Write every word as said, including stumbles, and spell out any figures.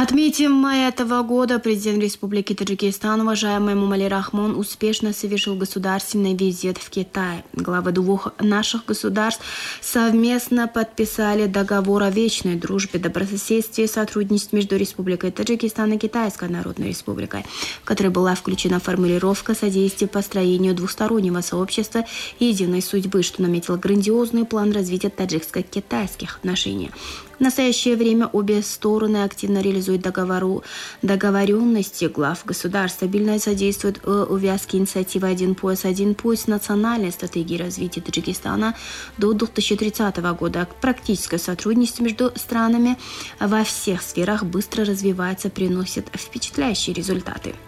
Отметим, этого года президент Республики Таджикистан, уважаемый Эмомали Рахмон, успешно совершил государственный визит в Китай. Главы двух наших государств совместно подписали договор о вечной дружбе, добрососедстве и сотрудничестве между Республикой Таджикистан и Китайской Народной Республикой, в которой была включена формулировка содействия построению двустороннего сообщества и единой судьбы, что наметил грандиозный план развития таджикско-китайских отношений. В настоящее время обе стороны активно реализуют договору, договоренности глав государств, стабильно содействуют увязке инициативы «Один пояс, один путь» национальной стратегии развития Таджикистана до две тысячи тридцатого года. Практическое сотрудничество между странами во всех сферах быстро развивается, приносит впечатляющие результаты.